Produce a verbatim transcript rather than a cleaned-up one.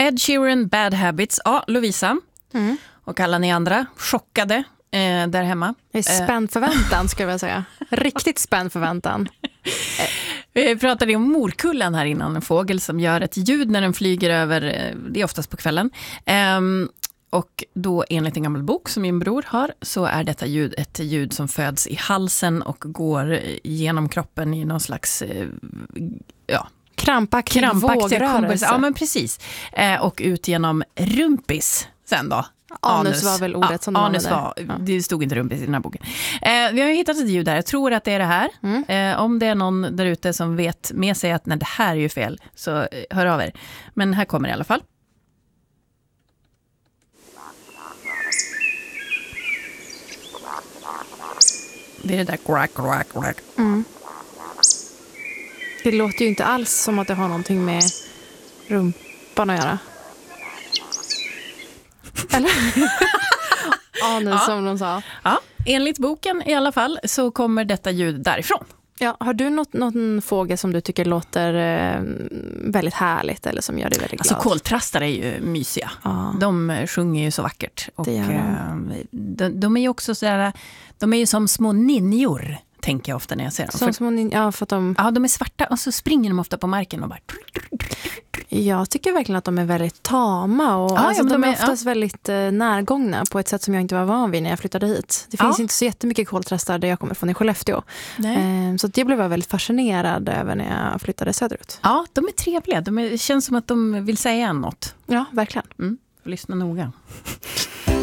Ed Sheeran, Bad Habits. Ja, Lovisa. Mm. Och alla ni andra chockade eh, där hemma. Det är spänd förväntan, ska jag säga. Riktigt spänd förväntan. Vi pratade om morkullan här innan, en fågel som gör ett ljud när den flyger över, det är oftast på kvällen. Um, och då enligt en gammal bok som min bror har så är detta ljud ett ljud som föds i halsen och går genom kroppen i någon slags ja, krampaktig, krampaktig vågrörelse. Ja, men precis. Eh, och ut genom rumpis sen då. Anus, anus var väl ordet ja, som anus var, ja. Det stod inte rumpis i den här boken. Eh, vi har ju hittat ett ljud där. Jag tror att det är det här. Mm. Eh, om det är någon där ute som vet med sig att nej, det här är ju fel, så eh, hör av er. Men här kommer det i alla fall. Det är det där quack, quack, quack. Mm. Det låter ju inte alls som att det har någonting med rumpan att göra. Eller? Anus ja. Som de sa. Ja, enligt boken i alla fall så kommer detta ljud därifrån. Ja, har du något, någon fågel som du tycker låter eh, väldigt härligt eller som gör dig väldigt glad? Alltså koltrastar är ju mysiga. Ja. De sjunger ju så vackert. Och, de. Eh, de, de är ju också sådär, de är ju som små ninjor, tänker jag ofta när jag ser dem. Som för, små ninjor, ja, för att de... Ja, de är svarta och så springer de ofta på marken och bara... Jag tycker verkligen att de är väldigt tama och ja, alltså, ja, de, de är är oftast ja. väldigt eh, närgångna på ett sätt som jag inte var van vid när jag flyttade hit. Det finns ja. inte så jättemycket koltrastar där jag kommer från i Skellefteå. Eh, så det blev jag väldigt fascinerad över när jag flyttade söderut. Ja, de är trevliga. De är, det känns som att de vill säga något. Ja, verkligen. Mm. Lyssna noga.